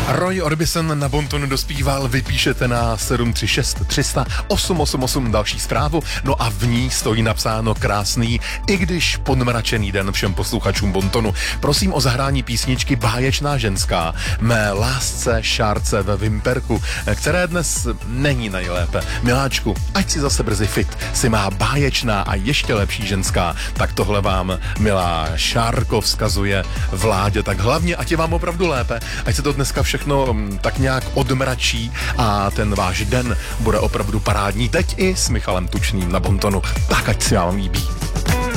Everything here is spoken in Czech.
Roy Orbison na Bontonu dospíval, vypíšete na 736 300 888 další zprávu, no a v ní stojí napsáno krásný, i když podmračený den všem posluchačům Bontonu. Prosím o zahrání písničky Báječná ženská, mé lásce Šárce ve Vimperku, které dnes není nejlépe. Miláčku, ať si zase brzy fit, si má báječná a ještě lepší ženská, tak tohle vám, milá Šárko, vzkazuje Vládě, tak hlavně, ať je vám opravdu lépe, ať se to dneska všechno tak nějak odmračí a ten váš den bude opravdu parádní. Teď i s Michalem Tučným na Bontonu. Tak ať si vám líbí.